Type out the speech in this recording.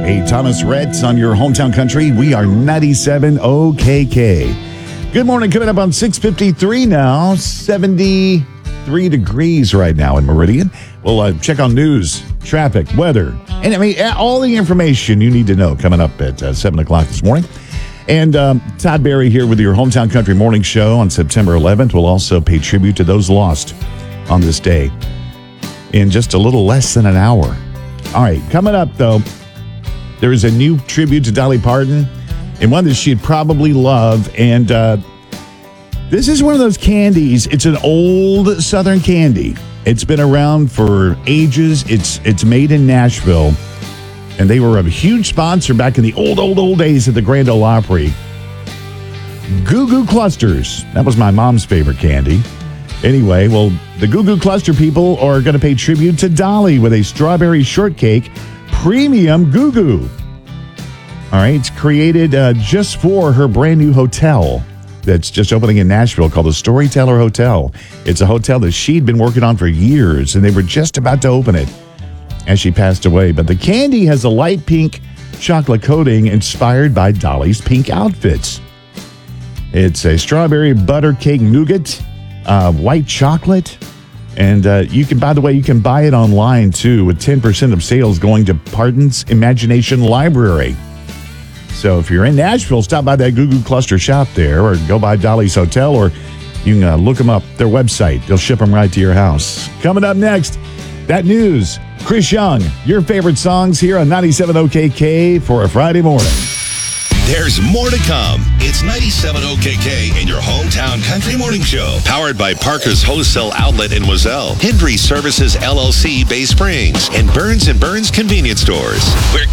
Hey, Thomas Rhett's on your hometown country. We are 97 OKK. Good morning. Coming up on 6:53 now. 73 degrees right now in Meridian. We'll check on news, traffic, weather, and all the information you need to know coming up at 7 o'clock this morning. And Todd Barry here with your Hometown Country Morning Show on September 11th. We'll also pay tribute to those lost on this day in just a little less than an hour. All right, coming up, though, there is a new tribute to Dolly Parton and one that she'd probably love. And this is one of those candies. It's an old Southern candy. It's been around for ages. It's made in Nashville. And they were a huge sponsor back in the old days at the Grand Ole Opry. Goo Goo Clusters. That was my mom's favorite candy. Anyway, well, the Goo Goo Cluster people are going to pay tribute to Dolly with a strawberry shortcake premium Goo Goo. All right, it's created just for her brand new hotel that's just opening in Nashville called the Storyteller Hotel. It's a hotel that she'd been working on for years, and they were just about to open it as she passed away. But the candy has a light pink chocolate coating inspired by Dolly's pink outfits. It's a strawberry butter cake nougat, white chocolate, and you can buy it online too, with 10% of sales going to Parton's Imagination Library. So if you're in Nashville, stop by that Goo Goo Cluster shop there, or go by Dolly's Hotel, or you can look them up, their website. They'll ship them right to your house. Coming up next, that news. Chris Young, your favorite songs here on 97 OKK for a Friday morning. There's more to come. It's 97 OKK in your hometown country morning show. Powered by Parker's Wholesale Outlet in Wazelle, Hendry Services LLC, Bay Springs, and Burns & Burns Convenience Stores. We're